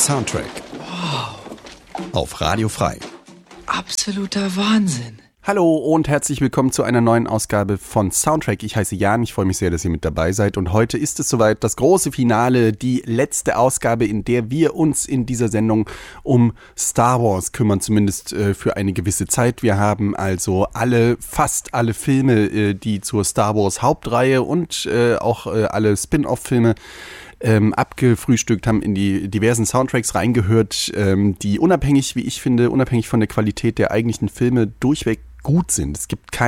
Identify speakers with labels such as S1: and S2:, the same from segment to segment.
S1: Soundtrack.
S2: Wow.
S1: Auf Radio Frei.
S2: Absoluter Wahnsinn.
S1: Hallo und herzlich willkommen zu einer neuen Ausgabe von Soundtrack. Ich heiße Jan, ich freue mich sehr, dass ihr mit dabei seid. Und heute ist es soweit, das große Finale, die letzte Ausgabe, in der wir uns in dieser Sendung um Star Wars kümmern, zumindest für eine gewisse Zeit. Wir haben also fast alle Filme, die zur Star Wars Hauptreihe und auch alle Spin-off-Filme abgefrühstückt, haben in die diversen Soundtracks reingehört, die unabhängig, wie ich finde, unabhängig von der Qualität der eigentlichen Filme durchweg gut sind. Es gibt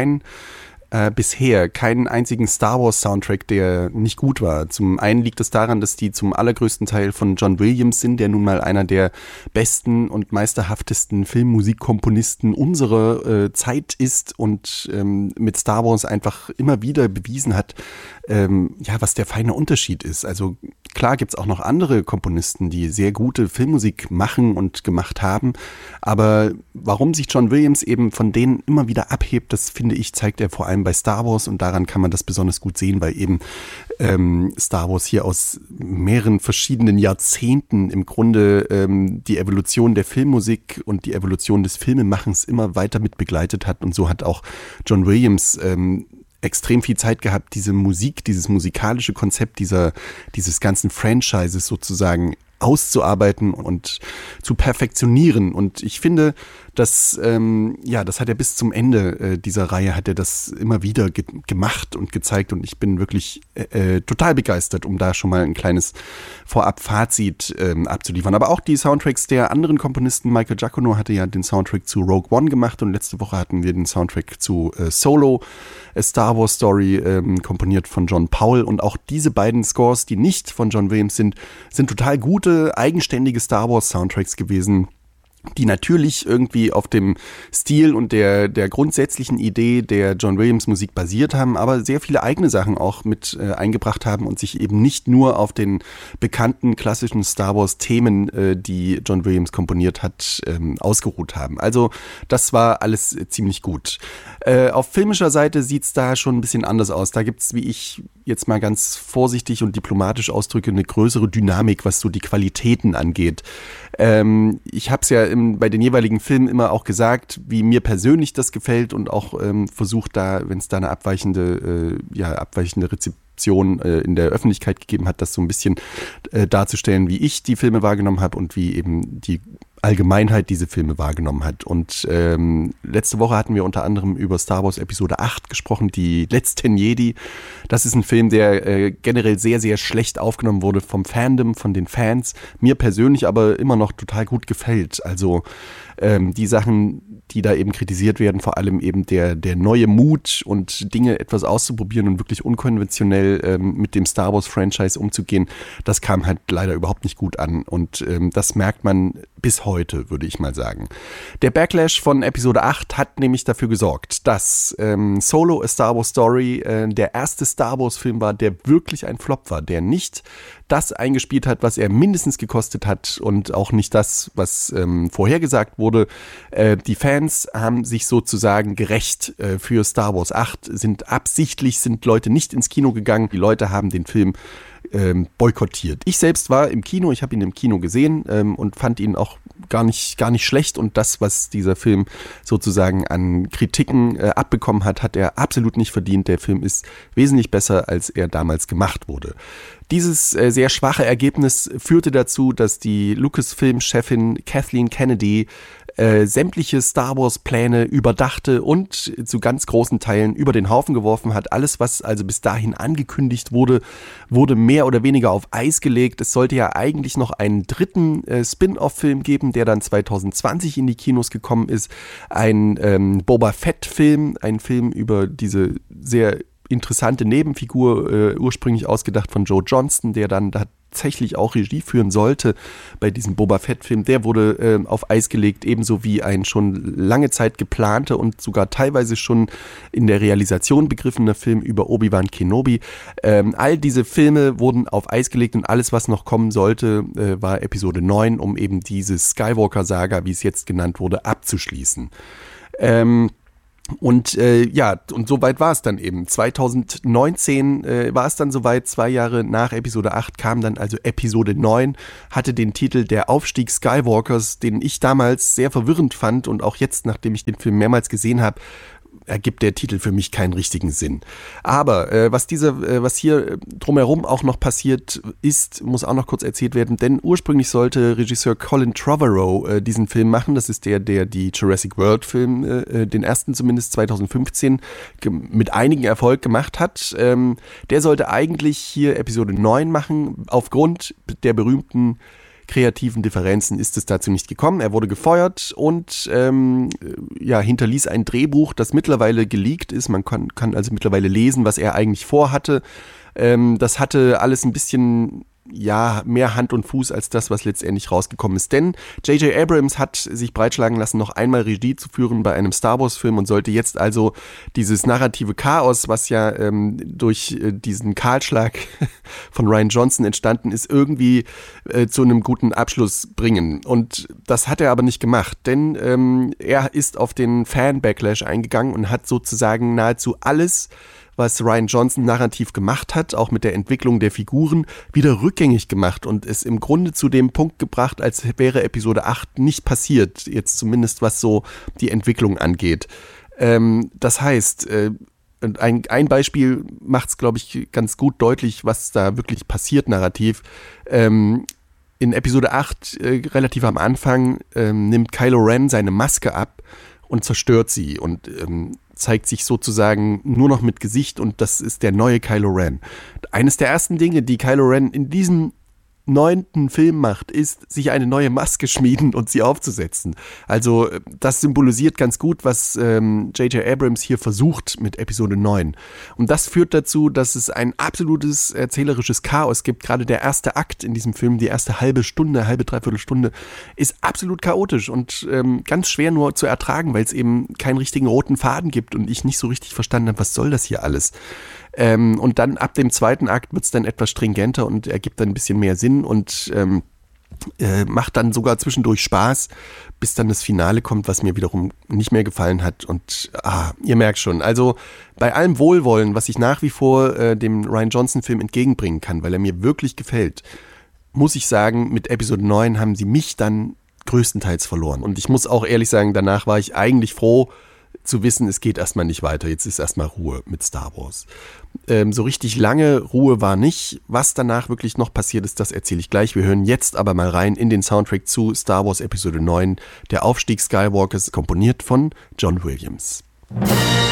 S1: bisher keinen einzigen Star Wars Soundtrack, der nicht gut war. Zum einen liegt es daran, dass die zum allergrößten Teil von John Williams sind, der nun mal einer der besten und meisterhaftesten Filmmusikkomponisten unserer Zeit ist und mit Star Wars einfach immer wieder bewiesen hat, was der feine Unterschied ist. Also klar gibt's auch noch andere Komponisten, die sehr gute Filmmusik machen und gemacht haben, aber warum sich John Williams eben von denen immer wieder abhebt, das finde ich, zeigt er vor allem bei Star Wars, und daran kann man das besonders gut sehen, weil eben Star Wars hier aus mehreren verschiedenen Jahrzehnten im Grunde die Evolution der Filmmusik und die Evolution des Filmemachens immer weiter mit begleitet hat, und so hat auch John Williams extrem viel Zeit gehabt, diese Musik, dieses musikalische Konzept dieses ganzen Franchises sozusagen auszuarbeiten und zu perfektionieren. Und ich finde, das hat er bis zum Ende dieser Reihe, hat er das immer wieder gemacht und gezeigt, und ich bin wirklich total begeistert, um da schon mal ein kleines Vorab-Fazit abzuliefern. Aber auch die Soundtracks der anderen Komponisten. Michael Giacchino hatte ja den Soundtrack zu Rogue One gemacht, und letzte Woche hatten wir den Soundtrack zu Solo, A Star Wars Story, komponiert von John Powell, und auch diese beiden Scores, die nicht von John Williams sind total gute, eigenständige Star Wars Soundtracks gewesen, die natürlich irgendwie auf dem Stil und der grundsätzlichen Idee der John Williams Musik basiert haben, aber sehr viele eigene Sachen auch mit eingebracht haben und sich eben nicht nur auf den bekannten klassischen Star Wars Themen, die John Williams komponiert hat, ausgeruht haben. Also das war alles ziemlich gut. Auf filmischer Seite sieht's da schon ein bisschen anders aus. Da gibt's, wie ich jetzt mal ganz vorsichtig und diplomatisch ausdrücke, eine größere Dynamik, was so die Qualitäten angeht. Ich habe es ja bei den jeweiligen Filmen immer auch gesagt, wie mir persönlich das gefällt, und auch versucht da, wenn es da eine abweichende Rezeption in der Öffentlichkeit gegeben hat, das so ein bisschen darzustellen, wie ich die Filme wahrgenommen habe und wie eben die Allgemeinheit diese Filme wahrgenommen hat. Und letzte Woche hatten wir unter anderem über Star Wars Episode 8 gesprochen, die letzten Jedi. Das ist ein Film, der generell sehr, sehr schlecht aufgenommen wurde vom Fandom, von den Fans. Mir persönlich aber immer noch total gut gefällt. Also die Sachen, die da eben kritisiert werden, vor allem eben der neue Mut und Dinge etwas auszuprobieren und wirklich unkonventionell mit dem Star Wars Franchise umzugehen, das kam halt leider überhaupt nicht gut an, und das merkt man bis heute, würde ich mal sagen. Der Backlash von Episode 8 hat nämlich dafür gesorgt, dass Solo, A Star Wars Story der erste Star Wars Film war, der wirklich ein Flop war, der nicht das eingespielt hat, was er mindestens gekostet hat, und auch nicht das, was vorhergesagt wurde. Die Fans haben sich sozusagen gerächt für Star Wars 8, sind Leute nicht ins Kino gegangen. Die Leute haben den Film boykottiert. Ich selbst war im Kino, ich habe ihn im Kino gesehen und fand ihn auch gar nicht schlecht, und das, was dieser Film sozusagen an Kritiken abbekommen hat, hat er absolut nicht verdient. Der Film ist wesentlich besser, als er damals gemacht wurde. Dieses sehr schwache Ergebnis führte dazu, dass die Lucasfilm-Chefin Kathleen Kennedy sämtliche Star Wars-Pläne überdachte und zu ganz großen Teilen über den Haufen geworfen hat. Alles, was also bis dahin angekündigt wurde, wurde mehr oder weniger auf Eis gelegt. Es sollte ja eigentlich noch einen dritten Spin-off-Film geben, der dann 2020 in die Kinos gekommen ist. Ein Boba Fett-Film, ein Film über diese sehr interessante Nebenfigur, ursprünglich ausgedacht von Joe Johnston, der dann tatsächlich auch Regie führen sollte bei diesem Boba Fett-Film. Der wurde auf Eis gelegt, ebenso wie ein schon lange Zeit geplanter und sogar teilweise schon in der Realisation begriffener Film über Obi-Wan Kenobi. All diese Filme wurden auf Eis gelegt, und alles, was noch kommen sollte, war Episode 9, um eben diese Skywalker-Saga, wie es jetzt genannt wurde, abzuschließen. Und und so weit war es dann eben. 2019 war es dann soweit, 2 Jahre nach Episode 8 kam dann also Episode 9, hatte den Titel Der Aufstieg Skywalkers, den ich damals sehr verwirrend fand und auch jetzt, nachdem ich den Film mehrmals gesehen habe, ergibt der Titel für mich keinen richtigen Sinn. Aber was hier drumherum auch noch passiert ist, muss auch noch kurz erzählt werden, denn ursprünglich sollte Regisseur Colin Trevorrow diesen Film machen. Das ist der die Jurassic World Film, den ersten zumindest 2015, mit einigem Erfolg gemacht hat. Der sollte eigentlich hier Episode 9 machen. Aufgrund der berühmten kreativen Differenzen ist es dazu nicht gekommen. Er wurde gefeuert und hinterließ ein Drehbuch, das mittlerweile geleakt ist. Man kann also mittlerweile lesen, was er eigentlich vorhatte. Das hatte alles ein bisschen mehr Hand und Fuß als das, was letztendlich rausgekommen ist. Denn J.J. Abrams hat sich breitschlagen lassen, noch einmal Regie zu führen bei einem Star Wars Film und sollte jetzt also dieses narrative Chaos, was ja durch diesen Kahlschlag von Rian Johnson entstanden ist, irgendwie zu einem guten Abschluss bringen. Und das hat er aber nicht gemacht, denn er ist auf den Fan-Backlash eingegangen und hat sozusagen nahezu alles, was Rian Johnson narrativ gemacht hat, auch mit der Entwicklung der Figuren, wieder rückgängig gemacht und es im Grunde zu dem Punkt gebracht, als wäre Episode 8 nicht passiert, jetzt zumindest was so die Entwicklung angeht. Das heißt, ein Beispiel macht es, glaube ich, ganz gut deutlich, was da wirklich passiert narrativ. In Episode 8, relativ am Anfang, nimmt Kylo Ren seine Maske ab und zerstört sie und zeigt sich sozusagen nur noch mit Gesicht und das ist der neue Kylo Ren. Eines der ersten Dinge, die Kylo Ren in diesem 9. Film macht, ist, sich eine neue Maske schmieden und sie aufzusetzen. Also das symbolisiert ganz gut, was J.J. Abrams hier versucht mit Episode 9. Und das führt dazu, dass es ein absolutes erzählerisches Chaos gibt. Gerade der erste Akt in diesem Film, die erste halbe, dreiviertel Stunde, ist absolut chaotisch und ganz schwer nur zu ertragen, weil es eben keinen richtigen roten Faden gibt und ich nicht so richtig verstanden habe, was soll das hier alles? Und dann ab dem 2. Akt wird es dann etwas stringenter und ergibt dann ein bisschen mehr Sinn und macht dann sogar zwischendurch Spaß, bis dann das Finale kommt, was mir wiederum nicht mehr gefallen hat. Und ihr merkt schon, also bei allem Wohlwollen, was ich nach wie vor dem Rian Johnson-Film entgegenbringen kann, weil er mir wirklich gefällt, muss ich sagen, mit Episode 9 haben sie mich dann größtenteils verloren. Und ich muss auch ehrlich sagen, danach war ich eigentlich froh, zu wissen, es geht erstmal nicht weiter, jetzt ist erstmal Ruhe mit Star Wars. So richtig lange Ruhe war nicht. Was danach wirklich noch passiert ist, das erzähle ich gleich. Wir hören jetzt aber mal rein in den Soundtrack zu Star Wars Episode 9, der Aufstieg Skywalkers, komponiert von John Williams.